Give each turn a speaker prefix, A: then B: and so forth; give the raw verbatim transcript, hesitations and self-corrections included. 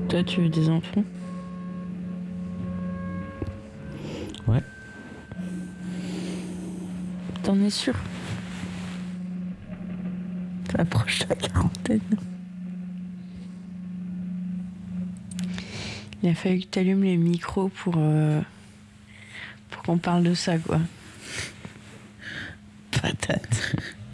A: Toi, tu veux des enfants?
B: Ouais.
A: T'en es sûr? T'approches la quarantaine. Il a fallu que t'allumes les micros pour, euh, pour qu'on parle de ça, quoi. Patate.